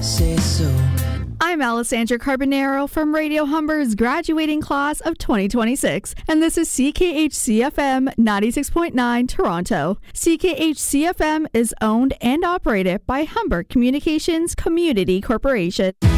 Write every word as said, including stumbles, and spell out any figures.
say so. I'm Alessandra Carbonaro from Radio Humber's graduating class of twenty twenty-six, and this is C K H C F M ninety-six point nine Toronto. C K H C F M is owned and operated by Humber Communications Community Corporation.